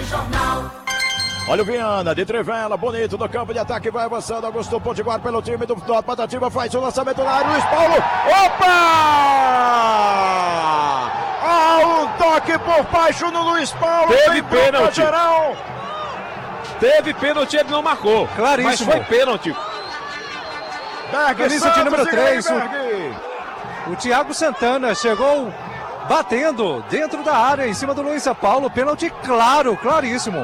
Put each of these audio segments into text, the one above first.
Olha o Viana, de trivela, bonito no campo de ataque, vai avançando, Augusto Potiguar pelo time do Patativa, faz o lançamento na área, Luiz Paulo, opa! Um toque por baixo no Luiz Paulo, teve pênalti. Teve pênalti, ele não marcou, claríssimo. Mas foi pênalti. Camisa de número 3, o Thiago Santana chegou batendo dentro da área, em cima do Luiz Paulo, pênalti claro, claríssimo.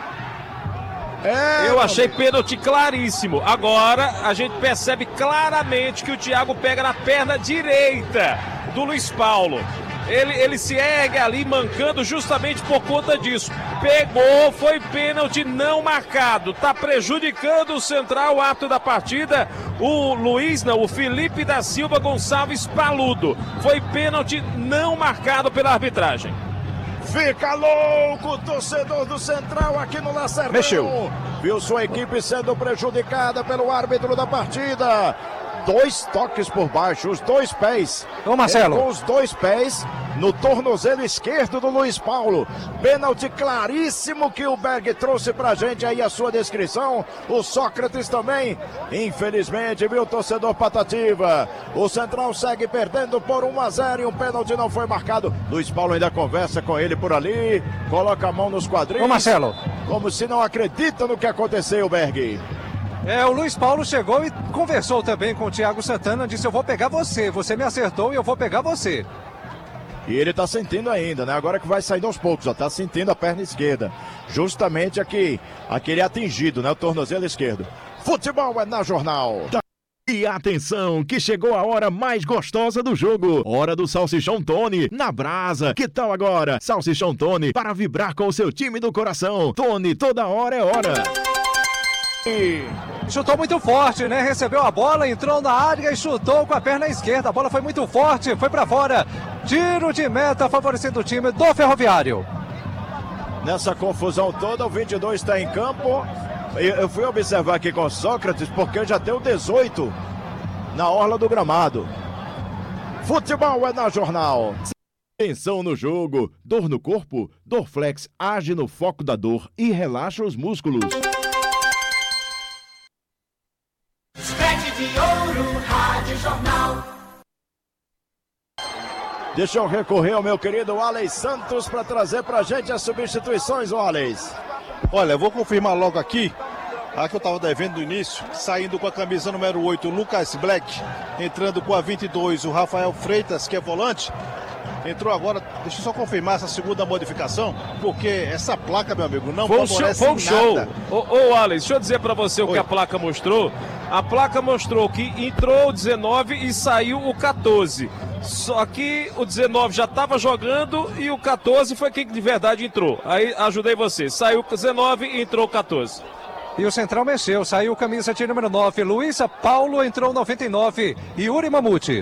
Eu achei pênalti claríssimo. Agora a gente percebe claramente que o Thiago pega na perna direita do Luiz Paulo. Ele se ergue ali mancando justamente por conta disso. Pegou, foi pênalti não marcado. Tá prejudicando o central, árbitro da partida, o Felipe da Silva Gonçalves Paludo. Foi pênalti não marcado pela arbitragem. Fica louco o torcedor do Central aqui no Lacerdão. Mexeu. Viu sua equipe sendo prejudicada pelo árbitro da partida. 2 toques por baixo, os 2 pés. Ô Marcelo. Com os 2 pés no tornozelo esquerdo do Luiz Paulo. Pênalti claríssimo que o Berg trouxe pra gente aí a sua descrição. O Sócrates também. Infelizmente, viu, torcedor Patativa. O Central segue perdendo por 1-0 e um pênalti não foi marcado. Luiz Paulo ainda conversa com ele por ali. Coloca a mão nos quadris. Ô Marcelo. Como se não acredita no que aconteceu, Berg. O Luiz Paulo chegou e conversou também com o Thiago Santana, disse: eu vou pegar você me acertou e eu vou pegar você. E ele tá sentindo ainda, né? Agora que vai saindo aos poucos, já tá sentindo a perna esquerda. Justamente aqui, aquele atingido, né? O tornozelo esquerdo. Futebol é na Jornal. E atenção, que chegou a hora mais gostosa do jogo. Hora do Salsichão Tony, na brasa. Que tal agora? Salsichão Tony, para vibrar com o seu time do coração. Tony, toda hora é hora. Chutou muito forte, né? Recebeu a bola, entrou na área e chutou com a perna esquerda. A bola foi muito forte, foi pra fora. Tiro de meta favorecendo o time do Ferroviário. Nessa confusão toda, o 22 está em campo. Eu fui observar aqui com o Sócrates, porque já tem o 18 na orla do gramado. Futebol é na Jornal. Tensão no jogo, dor no corpo? Dorflex age no foco da dor e relaxa os músculos. De Ouro, Rádio Jornal. Deixa eu recorrer ao meu querido Alex Santos para trazer pra gente as substituições, Alex. Olha, eu vou confirmar logo aqui a que eu estava devendo no início, saindo com a camisa número 8, o Lucas Black, entrando com a 22, o Rafael Freitas, que é volante. Entrou agora, deixa eu só confirmar essa segunda modificação, porque essa placa, meu amigo, não favorece nada. Foi um show. Ô Alex, deixa eu dizer pra você o que a placa mostrou. A placa mostrou que entrou o 19 e saiu o 14. Só que o 19 já estava jogando e o 14 foi quem de verdade entrou. Aí ajudei você. Saiu o 19 e entrou o 14. E o Central mexeu, saiu camisa de número 9. Luiz Paulo entrou 99. Yuri Mamute.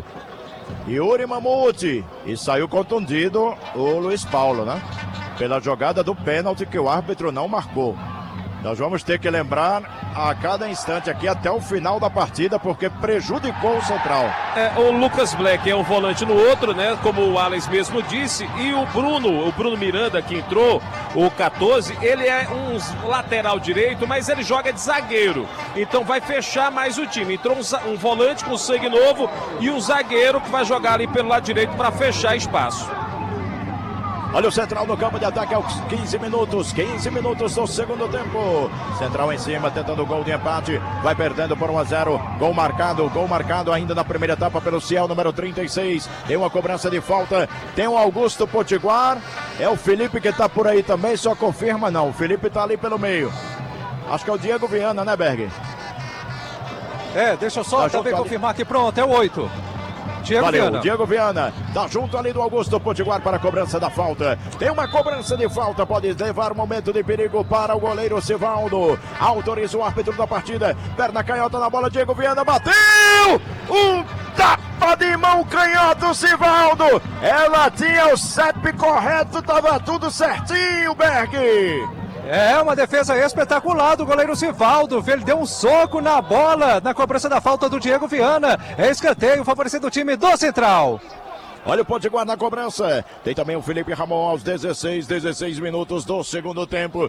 E saiu contundido o Luiz Paulo, né? Pela jogada do pênalti que o árbitro não marcou. Nós vamos ter que lembrar a cada instante aqui até o final da partida, porque prejudicou o Central. O Lucas Black é um volante no outro, né? Como o Alex mesmo disse. E o Bruno Miranda, que entrou, o 14, ele é um lateral direito, mas ele joga de zagueiro. Então vai fechar mais o time. Entrou um volante com sangue novo e um zagueiro que vai jogar ali pelo lado direito para fechar espaço. Olha o Central no campo de ataque aos 15 minutos do segundo tempo. Central em cima, tentando o gol de empate. Vai perdendo por 1-0. Gol marcado ainda na primeira etapa pelo Ciel, número 36. Tem uma cobrança de falta. Tem o Augusto Potiguar. É o Felipe que tá por aí também, só confirma não. O Felipe tá ali pelo meio. Acho que é o Diego Viana, né, Berg? Deixa eu só também confirmar aqui. Pronto, é o 8. Diego Viana tá junto ali do Augusto Potiguar para a cobrança da falta. Tem uma cobrança de falta, pode levar um momento de perigo para o goleiro Sivaldo. Autoriza o árbitro da partida. Perna canhota na bola, Diego Viana bateu! Um tapa de mão canhoto, Sivaldo. Ela tinha o CEP correto, tava tudo certinho, Berg. É uma defesa espetacular do goleiro Sivaldo. Ele deu um soco na bola na cobrança da falta do Diego Viana. É escanteio favorecendo o time do Central. Olha o Potiguar na cobrança. Tem também o Felipe Ramon aos 16 minutos do segundo tempo.